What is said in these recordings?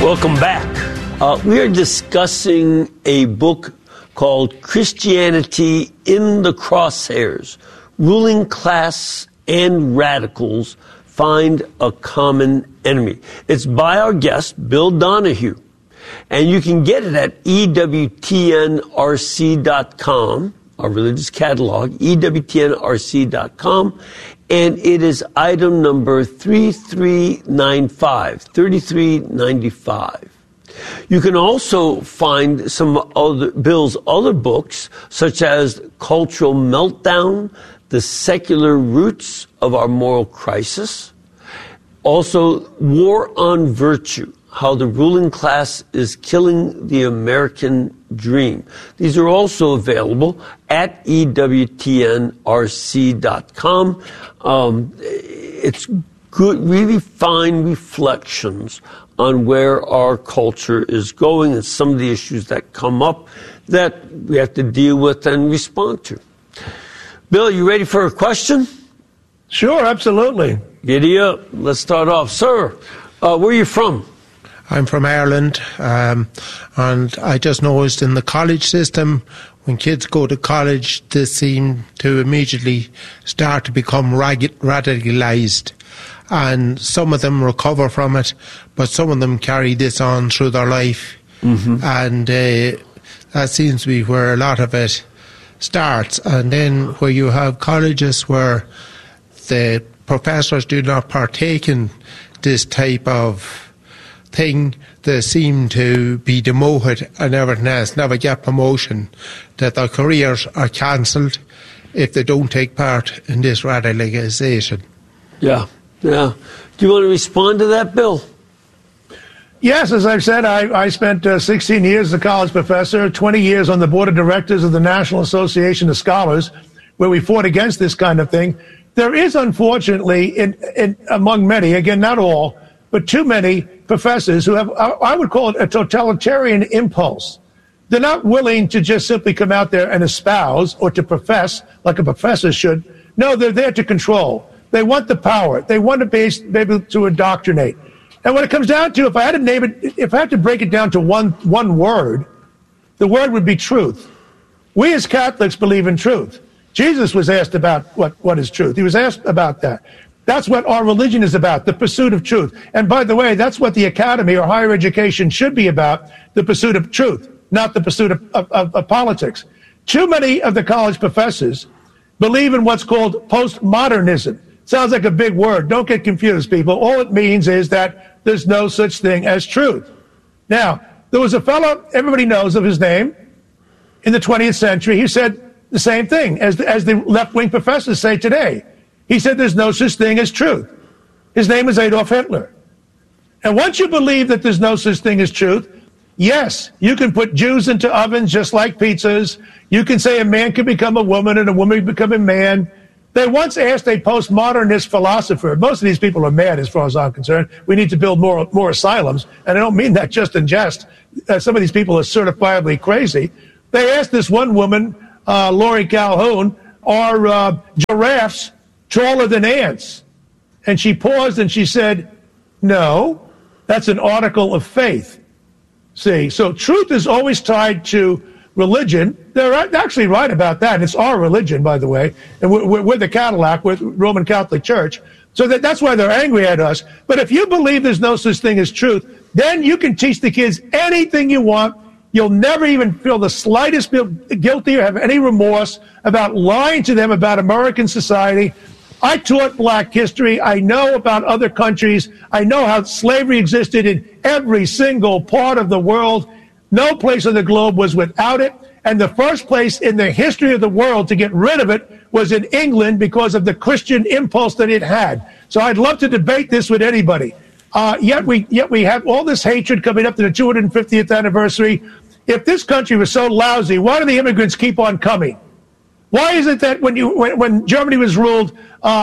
Welcome back. We are discussing a book called Christianity in the Crosshairs. Ruling Class and Radicals Find a Common Enemy. It's by our guest, Bill Donohue. And you can get it at EWTNRC.com, our religious catalog, EWTNRC.com. And it is item number 3395. You can also find some other Bill's other books, such as Cultural Meltdown, The Secular Roots of Our Moral Crisis. Also, War on Virtue, How the Ruling Class is Killing the American Dream. These are also available at EWTNRC.com. It's good, really fine reflections on where our culture is going and some of the issues that come up that we have to deal with and respond to. Bill, you ready for a question? Sure, absolutely. Giddy up. Let's start off. Sir, where are you from? I'm from Ireland, and I just noticed in the college system, when kids go to college, they seem to immediately start to become radicalized. And some of them recover from it, but some of them carry this on through their life. Mm-hmm. And that seems to be where a lot of it starts. And then where you have colleges where the professors do not partake in this type of thing, they seem to be demoted and everything else, never get promotion, that their careers are cancelled if they don't take part in this radicalization. Yeah. Do you want to respond to that, Bill? Yes, as I've said, I spent 16 years as a college professor, 20 years on the board of directors of the National Association of Scholars, where we fought against this kind of thing. There is, unfortunately, in among many, again, not all, but too many professors who have, I would call it a totalitarian impulse. They're not willing to just simply come out there and espouse or to profess like a professor should. No, they're there to control. They want the power. They want to be able to indoctrinate. And when it comes down to, if I had to name it, if I had to break it down to one word, the word would be truth. We as Catholics believe in truth. Jesus was asked about what is truth. He was asked about that. That's what our religion is about, the pursuit of truth. And by the way, that's what the academy or higher education should be about, the pursuit of truth, not the pursuit of politics. Too many of the college professors believe in what's called postmodernism. Sounds like a big word. Don't get confused, people. All it means is that there's no such thing as truth. Now, there was a fellow, everybody knows of his name, in the 20th century. He said the same thing as the left-wing professors say today. He said there's no such thing as truth. His name is Adolf Hitler. And once you believe that there's no such thing as truth, yes, you can put Jews into ovens just like pizzas. You can say a man can become a woman and a woman can become a man. They once asked a postmodernist philosopher, most of these people are mad as far as I'm concerned, we need to build more asylums, and I don't mean that just in jest. Some of these people are certifiably crazy. They asked this one woman, Laurie Calhoun, are giraffes taller than ants? And she paused and she said, no, that's an article of faith. See, so truth is always tied to religion. They're actually right about that. It's our religion, by the way, and we're the Cadillac, we're the Roman Catholic Church. So that's why they're angry at us. But if you believe there's no such thing as truth, then you can teach the kids anything you want. You'll never even feel the slightest guilty or have any remorse about lying to them about American society. I taught black history. I know about other countries. I know how slavery existed in every single part of the world. No place on the globe was without it. And the first place in the history of the world to get rid of it was in England because of the Christian impulse that it had. So I'd love to debate this with anybody. Yet we have all this hatred coming up to the 250th anniversary. If this country was so lousy, why do the immigrants keep on coming? Why is it that when Germany was ruled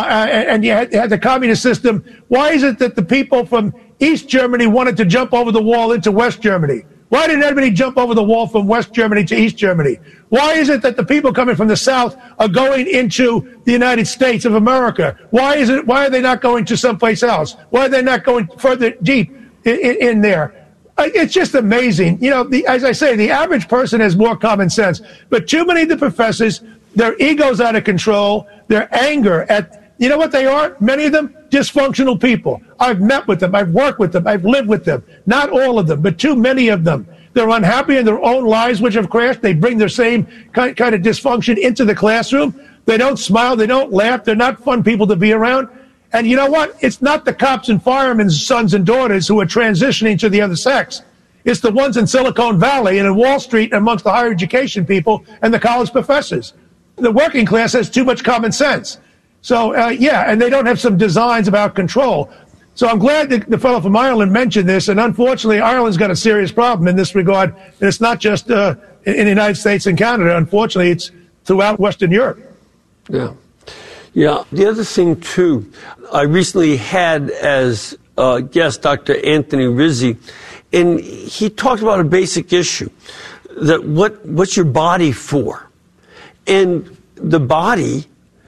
and you had the communist system, why is it that the people from East Germany wanted to jump over the wall into West Germany? Why didn't everybody jump over the wall from West Germany to East Germany? Why is it that the people coming from the South are going into the United States of America? Why are they not going to someplace else? Why are they not going further deep in there? It's just amazing. You know, as I say, the average person has more common sense. But too many of the professors, their ego's out of control, their anger at, you know what they are? Many of them, dysfunctional people. I've met with them. I've worked with them. I've lived with them. Not all of them, but too many of them. They're unhappy in their own lives, which have crashed. They bring their same kind of dysfunction into the classroom. They don't smile. They don't laugh. They're not fun people to be around. And you know what? It's not the cops and firemen's sons and daughters who are transitioning to the other sex. It's the ones in Silicon Valley and in Wall Street amongst the higher education people and the college professors. The working class has too much common sense. So, and they don't have some designs about control. So I'm glad that the fellow from Ireland mentioned this. And unfortunately, Ireland's got a serious problem in this regard. And it's not just in the United States and Canada. Unfortunately, it's throughout Western Europe. Yeah. Yeah. The other thing, too, I recently had as guest Dr. Anthony Rizzi, and he talked about a basic issue, that what's your body for? And the body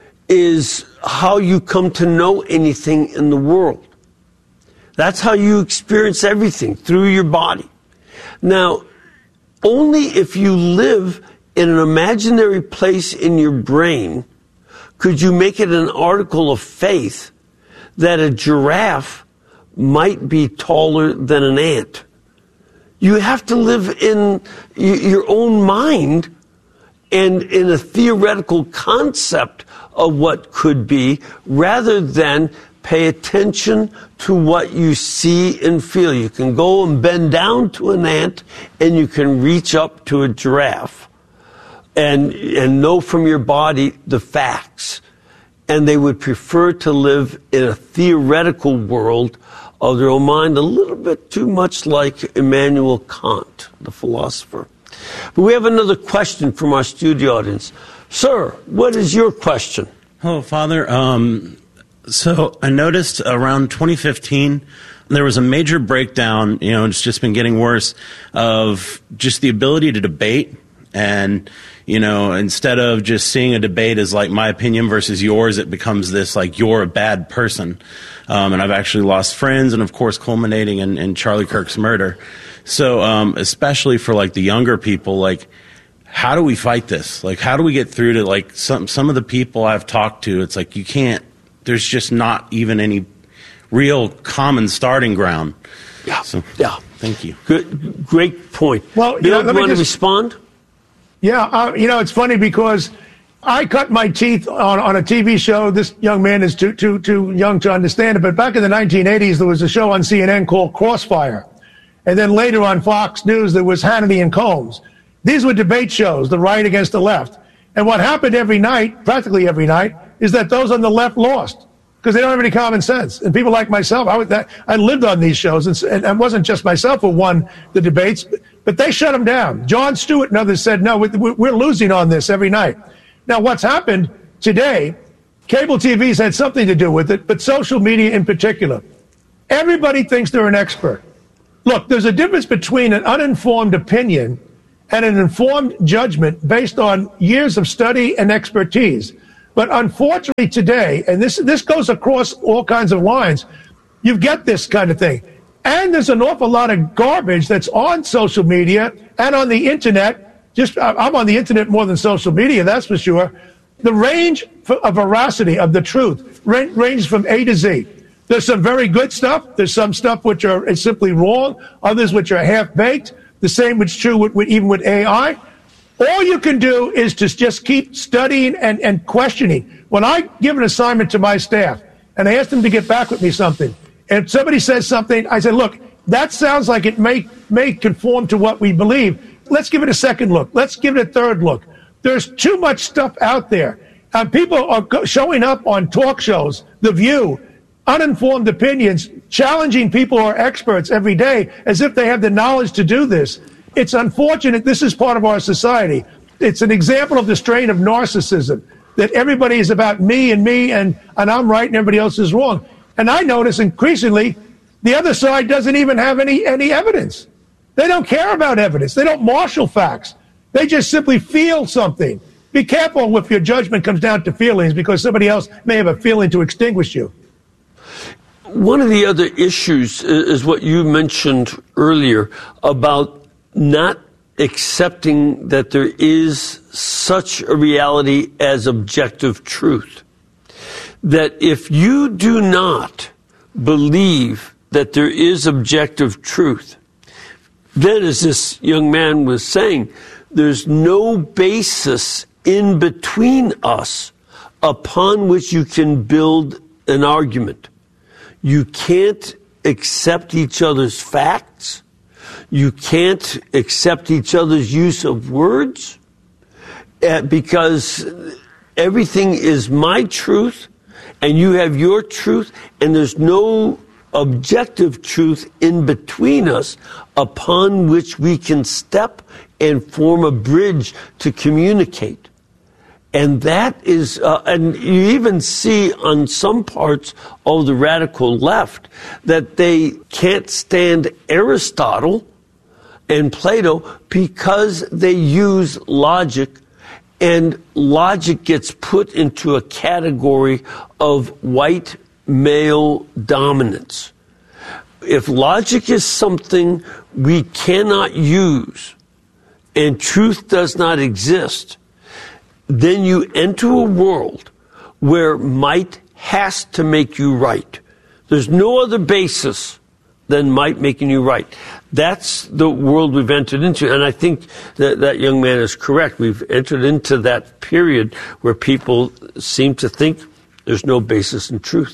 is how you come to know anything in the world. That's how you experience everything, through your body. Now, only if you live in an imaginary place in your brain could you make it an article of faith that a giraffe might be taller than an ant. You have to live in your own mind and in a theoretical concept of what could be, rather than pay attention to what you see and feel. You can go and bend down to an ant, and you can reach up to a giraffe and know from your body the facts. And they would prefer to live in a theoretical world of their own mind, a little bit too much like Immanuel Kant, the philosopher. But we have another question from our studio audience. Sir, what is your question? Hello, Father. So I noticed around 2015, there was a major breakdown, it's just been getting worse, of just the ability to debate. And, instead of just seeing a debate as like my opinion versus yours, it becomes this like you're a bad person. And I've actually lost friends, and of course culminating in Charlie Kirk's murder. So especially for like the younger people, like how do we fight this? Like how do we get through to like some of the people I've talked to? It's like you can't. There's just not even any real common starting ground. Yeah. So, yeah. Thank you. Good, great point. Well, Bill, you want to respond? Yeah. It's funny because I cut my teeth on a TV show. This young man is too young to understand it. But back in the 1980s, there was a show on CNN called Crossfire. And then later on Fox News, there was Hannity and Combs. These were debate shows, the right against the left. And what happened every night, practically every night, is that those on the left lost because they don't have any common sense. And people like myself, I lived on these shows, and it wasn't just myself who won the debates, but they shut them down. Jon Stewart and others said, no, we're losing on this every night. Now, what's happened today, cable TV's had something to do with it, but social media in particular. Everybody thinks they're an expert. Look, there's a difference between an uninformed opinion and an informed judgment based on years of study and expertise. But unfortunately today, and this goes across all kinds of lines, you get this kind of thing. And there's an awful lot of garbage that's on social media and on the internet. I'm on the internet more than social media, that's for sure. The range of veracity of the truth ranges from A to Z. There's some very good stuff. There's some stuff which are simply wrong. Others which are half-baked. The same is true even with AI. All you can do is to just keep studying and questioning. When I give an assignment to my staff and I ask them to get back with me something, and if somebody says something, I say, look, that sounds like it may conform to what we believe. Let's give it a second look. Let's give it a third look. There's too much stuff out there. People are showing up on talk shows, The View, uninformed opinions, challenging people who are experts every day as if they have the knowledge to do this. It's unfortunate. This is part of our society. It's an example of the strain of narcissism, that everybody is about me, and I'm right and everybody else is wrong. And I notice increasingly the other side doesn't even have any evidence. They don't care about evidence. They don't marshal facts. They just simply feel something. Be careful if your judgment comes down to feelings, because somebody else may have a feeling to extinguish you. One of the other issues is what you mentioned earlier about not accepting that there is such a reality as objective truth. That if you do not believe that there is objective truth, then, as this young man was saying, there's no basis in between us upon which you can build an argument. You can't accept each other's facts. You can't accept each other's use of words because everything is my truth and you have your truth, and there's no objective truth in between us upon which we can step and form a bridge to communicate. And that is, and you even see on some parts of the radical left that they can't stand Aristotle and Plato because they use logic, and logic gets put into a category of white male dominance. If logic is something we cannot use and truth does not exist, then you enter a world where might has to make you right. There's no other basis than might making you right. That's the world we've entered into. And I think that young man is correct. We've entered into that period where people seem to think there's no basis in truth.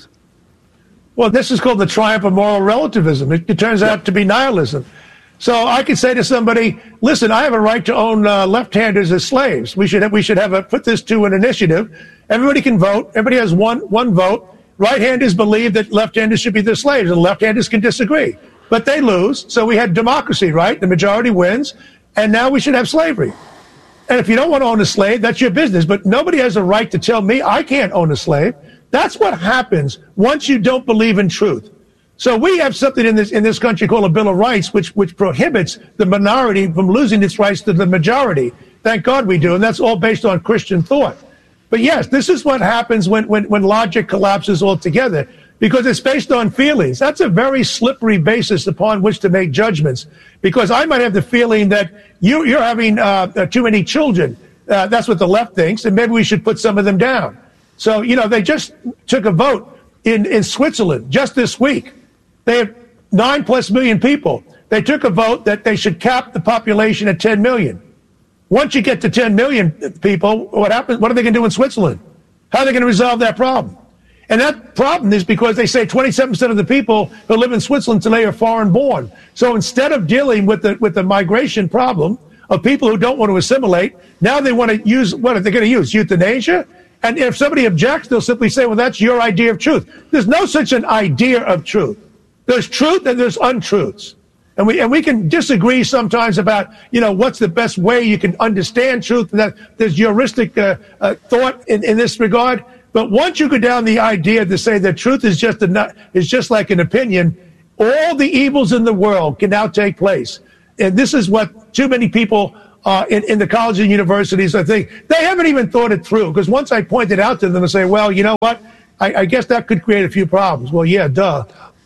Well, this is called the triumph of moral relativism. It turns out to be nihilism. So I could say to somebody, listen, I have a right to own left-handers as slaves. We should put this to an initiative. Everybody can vote. Everybody has one vote. Right-handers believe that left-handers should be their slaves, and left-handers can disagree. But they lose. So we had democracy, right? The majority wins. And now we should have slavery. And if you don't want to own a slave, that's your business. But nobody has a right to tell me I can't own a slave. That's what happens once you don't believe in truth. So we have something in this country called a Bill of Rights, which prohibits the minority from losing its rights to the majority. Thank God we do, and that's all based on Christian thought. But yes, this is what happens when logic collapses altogether, because it's based on feelings. That's a very slippery basis upon which to make judgments, because I might have the feeling that you're having too many children. That's what the left thinks, and maybe we should put some of them down. So, they just took a vote in Switzerland just this week. They have 9+ million people. They took a vote that they should cap the population at 10 million. Once you get to 10 million people, what happens? What are they going to do in Switzerland? How are they going to resolve that problem? And that problem is because they say 27% of the people who live in Switzerland today are foreign born. So instead of dealing with the migration problem of people who don't want to assimilate, now they want to use, what are they going to use? Euthanasia? And if somebody objects, they'll simply say, well, that's your idea of truth. There's no such an idea of truth. There's truth and there's untruths. And we can disagree sometimes about, what's the best way you can understand truth. And that there's heuristic thought in this regard. But once you go down the idea to say that truth is just like an opinion, all the evils in the world can now take place. And this is what too many people in the colleges and universities, I think, they haven't even thought it through. Because once I point it out to them and say, well, you know what? I guess that could create a few problems. Well, yeah, duh.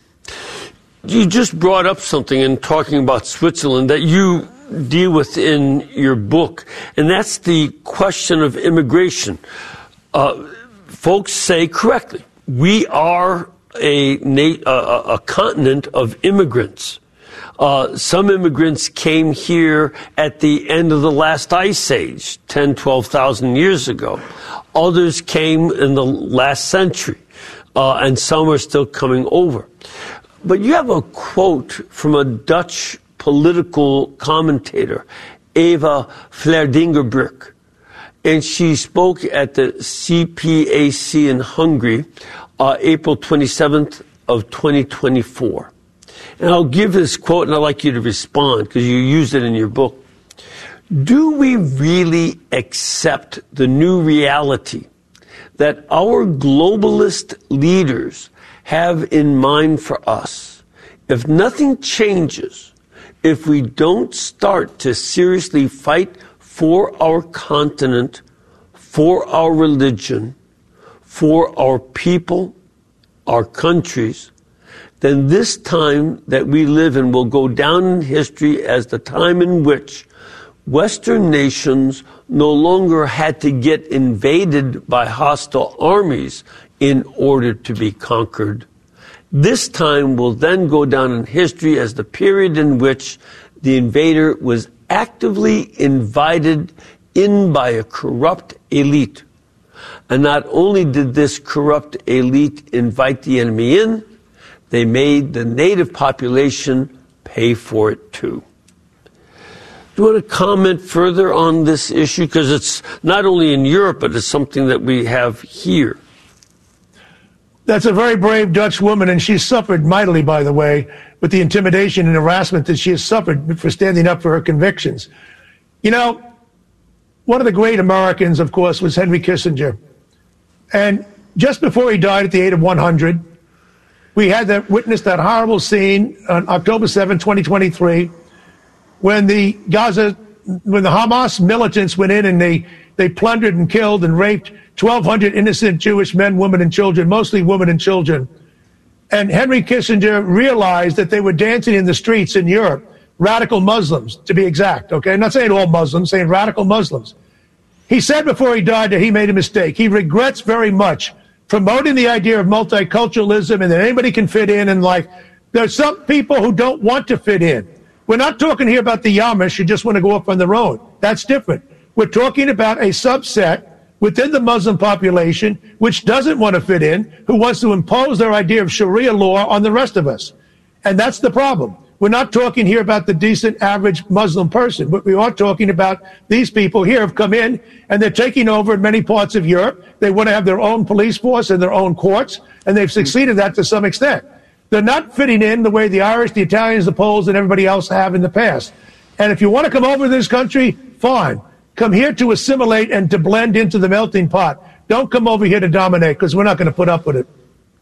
You just brought up something in talking about Switzerland that you deal with in your book, and that's the question of immigration. Folks say correctly, we are a continent of immigrants. Some immigrants came here at the end of the last ice age, 10, 12,000 years ago. Others came in the last century, and some are still coming over. But you have a quote from a Dutch political commentator, Eva Vlaardingerbroek, and she spoke at the CPAC in Hungary, April 27th of 2024. And I'll give this quote, and I'd like you to respond, because you used it in your book. Do we really accept the new reality that our globalist leaders have in mind for us? If nothing changes, if we don't start to seriously fight for our continent, for our religion, for our people, our countries, then this time that we live in will go down in history as the time in which Western nations no longer had to get invaded by hostile armies in order to be conquered. This time will then go down in history as the period in which the invader was actively invited in by a corrupt elite. And not only did this corrupt elite invite the enemy in, they made the native population pay for it too. Do you want to comment further on this issue? Because it's not only in Europe, but it's something that we have here. That's a very brave Dutch woman, and she's suffered mightily, by the way, with the intimidation and harassment that she has suffered for standing up for her convictions. You know, one of the great Americans, of course, was Henry Kissinger. And just before he died at the age of 100, we had to witness that horrible scene on October 7, 2023, when the Hamas militants went in and they plundered and killed and raped 1,200 innocent Jewish men, women, and children, mostly women and children. And Henry Kissinger realized that they were dancing in the streets in Europe, radical Muslims, to be exact, okay? I'm not saying all Muslims, saying radical Muslims. He said before he died that he made a mistake. He regrets very much promoting the idea of multiculturalism and that anybody can fit in, and like, there's some people who don't want to fit in. We're not talking here about the Amish who just want to go off on their own. That's different. We're talking about a subset within the Muslim population which doesn't want to fit in, who wants to impose their idea of Sharia law on the rest of us. And that's the problem. We're not talking here about the decent, average Muslim person, but we are talking about these people here have come in and they're taking over in many parts of Europe. They want to have their own police force and their own courts, and they've succeeded that to some extent. They're not fitting in the way the Irish, the Italians, the Poles, and everybody else have in the past. And if you want to come over to this country, fine. Come here to assimilate and to blend into the melting pot. Don't come over here to dominate, because we're not going to put up with it.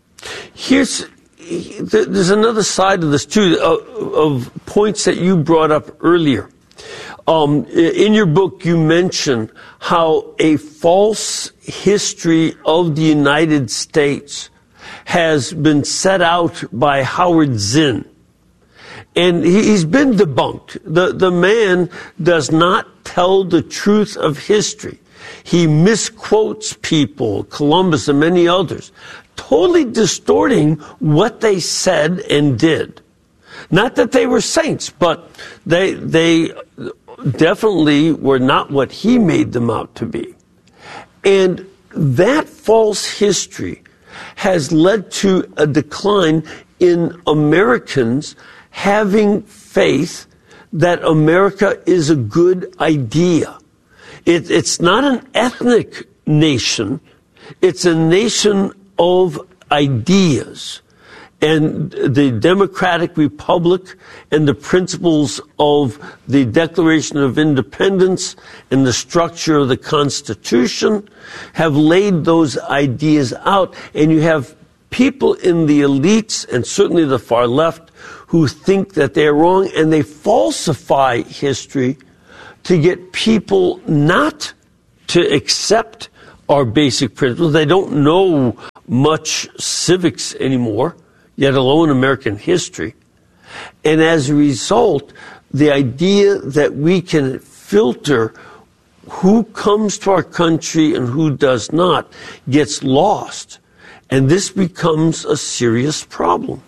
There's another side of this, too, of points that you brought up earlier. In your book, you mention how a false history of the United States has been set out by Howard Zinn. And he's been debunked. The man does not tell the truth of history. He misquotes people, Columbus and many others, totally distorting what they said and did. Not that they were saints, but they definitely were not what he made them out to be. And that false history has led to a decline in Americans having faith that America is a good idea. It's not an ethnic nation. It's a nation of ideas. And the Democratic Republic and the principles of the Declaration of Independence and the structure of the Constitution have laid those ideas out. And you have people in the elites and certainly the far left who think that they're wrong, and they falsify history to get people not to accept our basic principles. They don't know much civics anymore, yet alone American history. And as a result, the idea that we can filter who comes to our country and who does not gets lost. And this becomes a serious problem.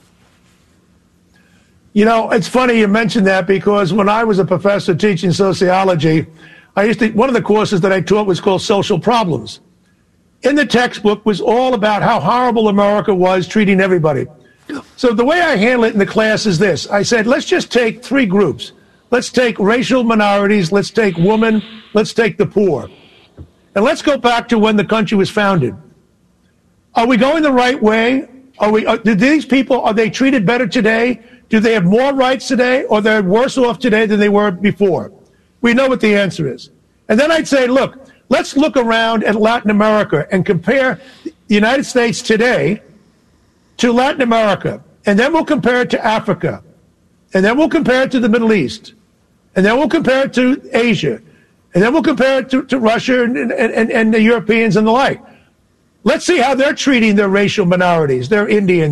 You know, it's funny you mentioned that, because when I was a professor teaching sociology, one of the courses that I taught was called Social Problems. In the textbook was all about how horrible America was treating everybody. So the way I handle it in the class is this. I said, let's just take three groups. Let's take racial minorities. Let's take women. Let's take the poor. And let's go back to when the country was founded. Are we going the right way? Do these people, are they treated better today? Do they have more rights today, or they're worse off today than they were before? We know what the answer is. And then I'd say, look, let's look around at Latin America and compare the United States today to Latin America. And then we'll compare it to Africa. And then we'll compare it to the Middle East. And then we'll compare it to Asia. And then we'll compare it to Russia and the Europeans and the like. Let's see how they're treating their racial minorities, their Indians,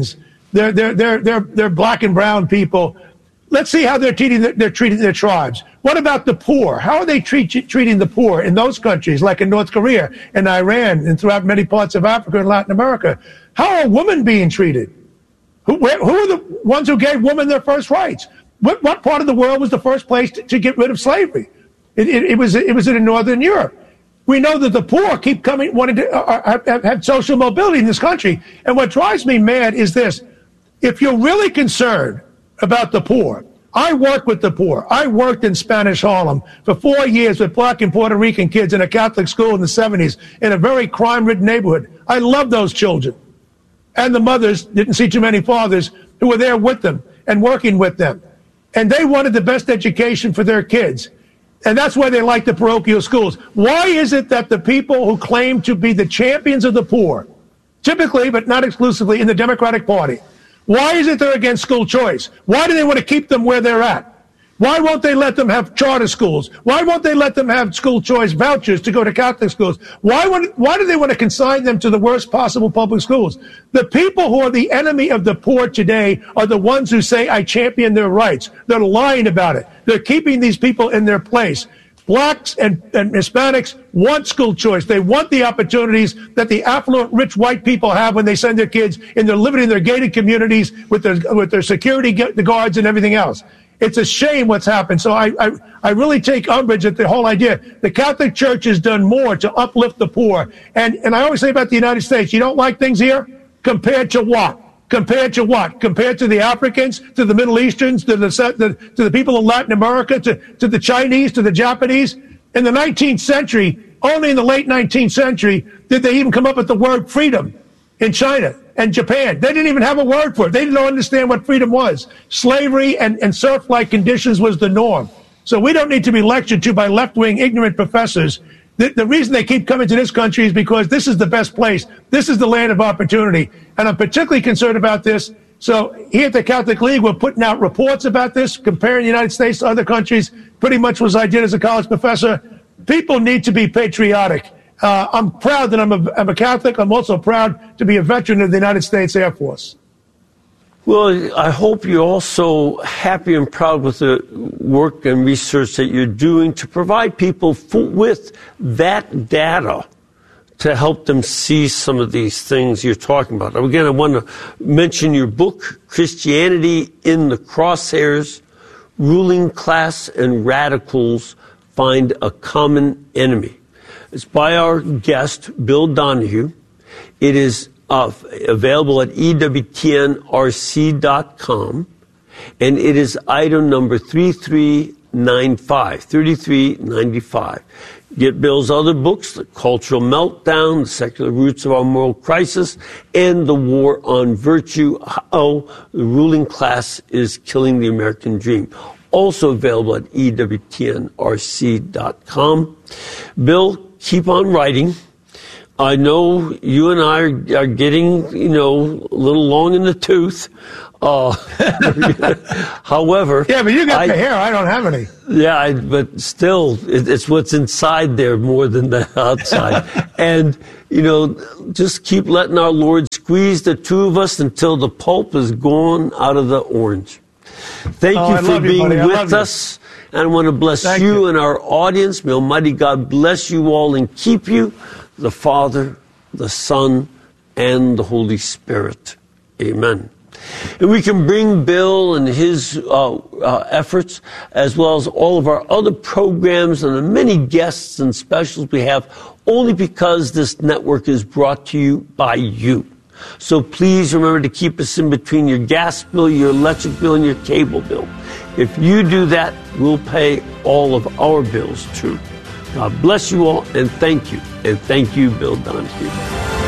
They're black and brown people. Let's see how they're treating their tribes. What about the poor? How are they treating the poor in those countries, like in North Korea and Iran and throughout many parts of Africa and Latin America? How are women being treated? Who are the ones who gave women their first rights? What part of the world was the first place to get rid of slavery? It was in Northern Europe. We know that the poor keep coming, wanting to have social mobility in this country. And what drives me mad is this. If you're really concerned about the poor, I work with the poor. I worked in Spanish Harlem for 4 years with black and Puerto Rican kids in a Catholic school in the 70s in a very crime-ridden neighborhood. I love those children. And the mothers, didn't see too many fathers, who were there with them and working with them. And they wanted the best education for their kids. And that's why they like the parochial schools. Why is it that the people who claim to be the champions of the poor, typically, but not exclusively, in the Democratic Party, why is it they're against school choice? Why do they want to keep them where they're at? Why won't they let them have charter schools? Why won't they let them have school choice vouchers to go to Catholic schools? Why do they want to consign them to the worst possible public schools? The people who are the enemy of the poor today are the ones who say, I champion their rights. They're lying about it. They're keeping these people in their place. Blacks and Hispanics want school choice. They want the opportunities that the affluent, rich white people have when they send their kids and they're living in their gated communities with their security guards and everything else. It's a shame what's happened. So I really take umbrage at the whole idea. The Catholic Church has done more to uplift the poor. And I always say about the United States, you don't like things here? Compared to what? Compared to what? Compared to the Africans, to the Middle Easterns, to the people in Latin America, to the Chinese, to the Japanese? In the 19th century, only in the late 19th century, did they even come up with the word freedom in China and Japan. They didn't even have a word for it. They didn't understand what freedom was. Slavery and serf-like conditions was the norm. So we don't need to be lectured to by left-wing ignorant professors. The reason they keep coming to this country is because this is the best place. This is the land of opportunity. And I'm particularly concerned about this. So here at the Catholic League, we're putting out reports about this, comparing the United States to other countries, pretty much was I did as a college professor. People need to be patriotic. I'm proud that I'm a Catholic. I'm also proud to be a veteran of the United States Air Force. Well, I hope you're also happy and proud with the work and research that you're doing to provide people with that data to help them see some of these things you're talking about. Now, again, I want to mention your book, Christianity in the Crosshairs, Ruling Class and Radicals Find a Common Enemy. It's by our guest, Bill Donohue. It is available at EWTNRC.com, and it is item number 3395. Get Bill's other books, The Cultural Meltdown, The Secular Roots of Our Moral Crisis, and The War on Virtue, How the Ruling Class is Killing the American Dream. Also available at EWTNRC.com. Bill, keep on writing. I know you and I are getting, a little long in the tooth. However... Yeah, but you got the hair. I don't have any. Yeah, but still, it's what's inside there more than the outside. And, just keep letting our Lord squeeze the two of us until the pulp is gone out of the orange. Thank you for being with us. And I want to bless you and our audience. May Almighty God bless you all and keep you. The Father, the Son, and the Holy Spirit. Amen. And we can bring Bill and his efforts, as well as all of our other programs and the many guests and specials we have, only because this network is brought to you by you. So please remember to keep us in between your gas bill, your electric bill, and your cable bill. If you do that, we'll pay all of our bills too. God bless you all, and thank you. And thank you, Bill Donohue.